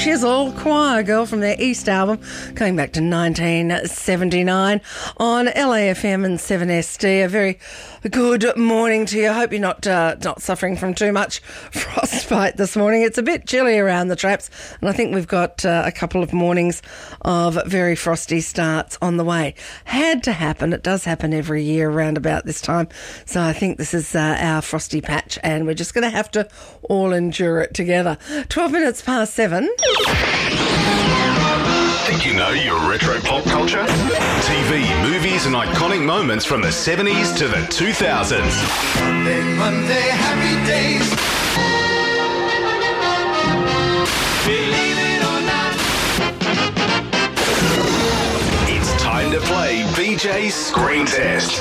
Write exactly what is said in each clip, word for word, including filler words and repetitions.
Chisel, Choir Girl from their East album, going back to nineteen seventy-nine on L A F M and seven S D. A very good morning to you. I hope you're not uh, not suffering from too much frostbite this morning. It's a bit chilly around the traps, and I think we've got uh, a couple of mornings of very frosty starts on the way. Had to happen. It does happen every year around about this time. So I think this is uh, our frosty patch, and we're just going to have to all endure it together. twelve minutes past seven. Think you know your retro pop culture? T V, movies and iconic moments from the seventies to the two thousands. Monday, Monday, happy days. Believe it or not. It's time to play B J's Screen Test.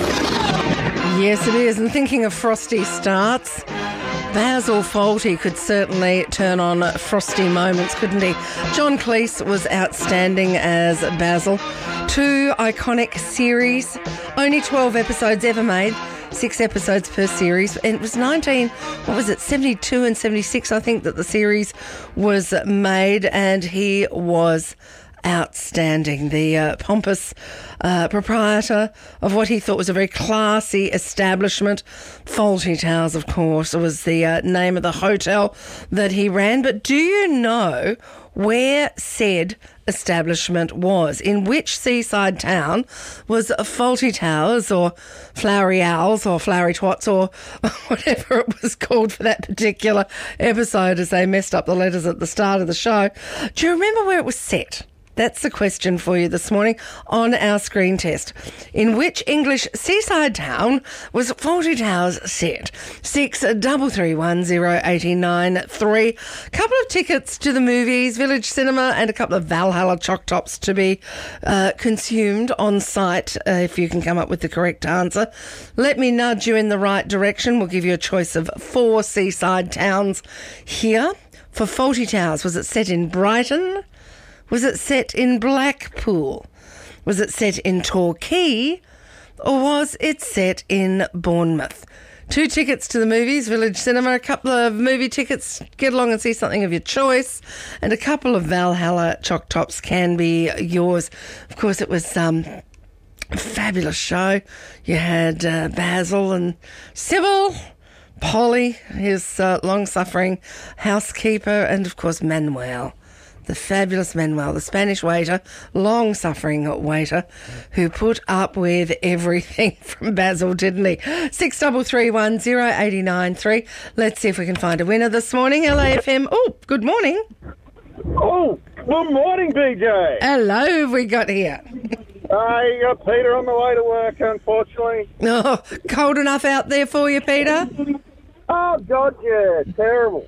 Yes, it is. And thinking of frosty starts, Basil Fawlty could certainly turn on frosty moments, couldn't he? John Cleese was outstanding as Basil. Two iconic series, only twelve episodes ever made, six episodes per series. And it was nineteen, what was it, seventy-two and seventy-six, I think, that the series was made, and he was outstanding. The uh, pompous uh, proprietor of what he thought was a very classy establishment. Fawlty Towers, of course, was the uh, name of the hotel that he ran. But do you know where said establishment was? In which seaside town was Fawlty Towers, or Flowery Owls, or Flowery Twats, or whatever it was called for that particular episode, as they messed up the letters at the start of the show? Do you remember where it was set? That's the question for you this morning on our screen test. In which English seaside town was Fawlty Towers set? Six double three one zero eighty nine three. Couple of tickets to the movies, Village Cinema, and a couple of Valhalla choc tops to be uh, consumed on site. Uh, if you can come up with the correct answer, let me nudge you in the right direction. We'll give you a choice of four seaside towns here. For Fawlty Towers, was it set in Brighton? Was it set in Blackpool? Was it set in Torquay? Or was it set in Bournemouth? Two tickets to the movies, Village Cinema, a couple of movie tickets, get along and see something of your choice, and a couple of Valhalla choc tops can be yours. Of course, it was um, a fabulous show. You had uh, Basil and Sybil, Polly, his uh, long-suffering housekeeper, and, of course, Manuel. The fabulous Manuel, the Spanish waiter, long-suffering waiter, who put up with everything from Basil, didn't he? Six double three one zero eighty nine three. Let's see if we can find a winner this morning. L A F M. Oh, good morning. Oh, good morning, B J. Hello, have we got here? Uh, you got Peter on the way to work, unfortunately. Oh, cold enough out there for you, Peter? Oh, God, yeah, terrible.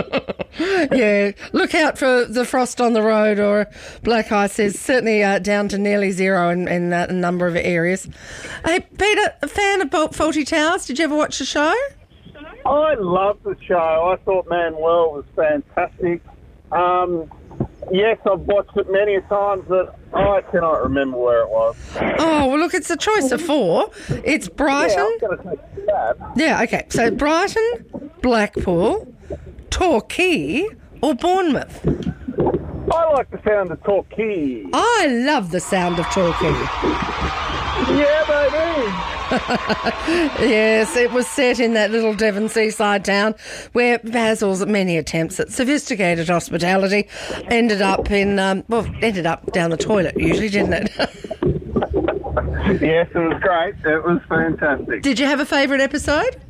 Yeah, look out for the frost on the road, or black ice is certainly uh, down to nearly zero in, in uh, a number of areas. Hey, Peter, a fan of Fawlty Towers? Did you ever watch the show? I loved the show. I thought Manuel was fantastic. Um, yes, I've watched it many a times, but I cannot remember where it was. Oh, well, look, it's a choice of four. It's Brighton. Yeah, I was going to take that. Yeah, okay. So Brighton, Blackpool, Torquay, or Bournemouth? I like the sound of Torquay. I love the sound of Torquay. Yeah, baby. Yes, it was set in that little Devon seaside town where Basil's many attempts at sophisticated hospitality ended up in, um, well, ended up down the toilet usually, didn't it? Yes, it was great. It was fantastic. Did you have a favourite episode?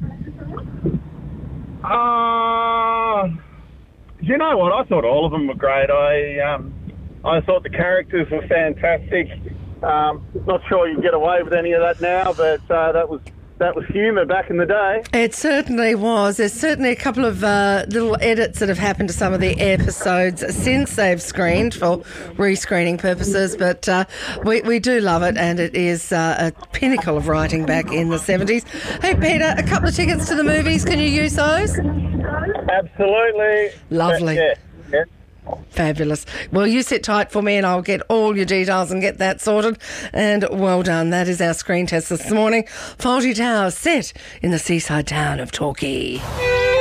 Uh, you know what? I thought all of them were great. I um, I thought the characters were fantastic. Um, not sure you get away with any of that now, but uh, that was that was humour back in the day. It certainly was. There's certainly a couple of uh, little edits that have happened to some of the episodes since they've screened for rescreening purposes, but uh, we, we do love it, and it is uh, a pinnacle of writing back in the seventies. Hey, Peter, a couple of tickets to the movies. Can you use those? Absolutely. Lovely. Yeah. Yeah. Fabulous. Well, you sit tight for me and I'll get all your details and get that sorted. And well done. That is our screen test this morning. Fawlty Towers set in the seaside town of Torquay.